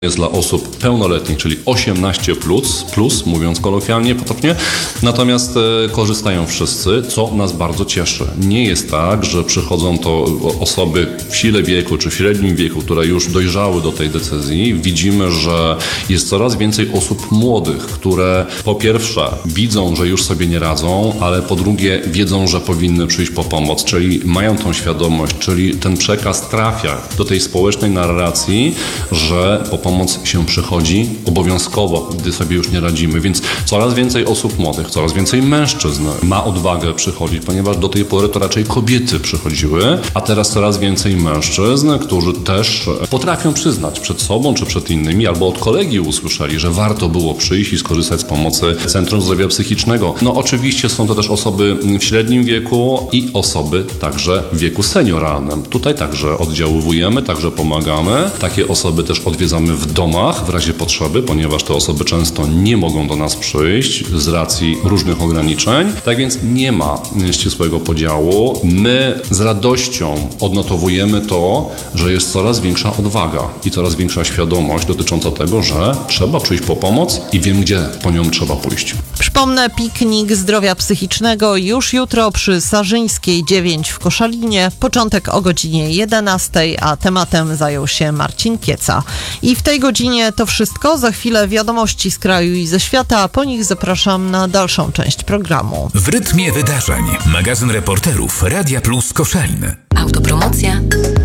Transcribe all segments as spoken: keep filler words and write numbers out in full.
jest dla osób pełnoletnich, czyli osiemnaście plus, plus mówiąc kolokwialnie, potocznie, natomiast e, korzystają wszyscy, co nas bardzo cieszy. Nie jest tak, że przychodzą to osoby w sile wieku czy w średnim wieku, które już dojrzały do tej decyzji. Widzimy, że jest coraz więcej osób młodych, które po pierwsze widzą, że już sobie nie radzą, ale po drugie wiedzą, że powinny przyjść po pomoc, czyli mają tą świadomość, czyli ten przekaz trafia do tej społecznej narracji, że po pomoc się przychodzi obowiązkowo, gdy sobie już nie radzimy, więc coraz więcej osób młodych, coraz więcej mężczyzn ma odwagę przychodzić, ponieważ do tej pory to raczej kobiety przychodziły, a teraz coraz więcej mężczyzn, którzy też potrafią przyznać przed sobą czy przed innymi, albo od kolegi usłyszeli, że warto było przyjść i skorzystać z pomocy Centrum Zdrowia Psychicznego. No oczywiście są to też osoby w średnim wieku i osoby także w wieku senioralnym. Tutaj także oddziałujemy, także pomagamy. Takie osoby też odwiedzamy w domach w razie potrzeby, ponieważ te osoby często nie mogą do nas przyjść z racji różnych ograniczeń. Tak więc nie ma ścisłego podziału. My z radością odnotowujemy to, że jest coraz większa odwaga i coraz większa świadomość dotycząca tego, że trzeba przyjść po pomoc i wiem, gdzie po nią trzeba pójść. Przypomnę, piknik zdrowia psychicznego już jutro przy Sarzyńskiej dziewięć w Koszalinie. Początek o godzinie jedenastej, a tematem zajął się Marcin Kieca. I w tej godzinie to wszystko. Za chwilę wiadomości z kraju i ze świata, a po nich zapraszam na dalszą część programu. W rytmie wydarzeń. Magazyn reporterów Radia Plus Koszalin. Autopromocja.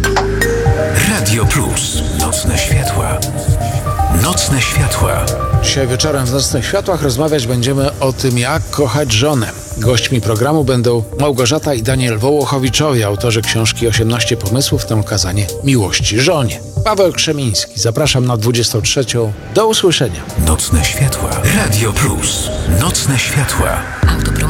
Radio Plus. Nocne światła. Nocne światła. Dzisiaj wieczorem w Nocnych Światłach rozmawiać będziemy o tym, jak kochać żonę. Gośćmi programu będą Małgorzata i Daniel Wołochowiczowie, autorzy książki osiemnaście pomysłów na okazanie miłości żonie. Paweł Krzemiński. Zapraszam na dwudziestą trzecią. Do usłyszenia. Nocne światła. Radio Plus. Nocne światła. Autopromocja.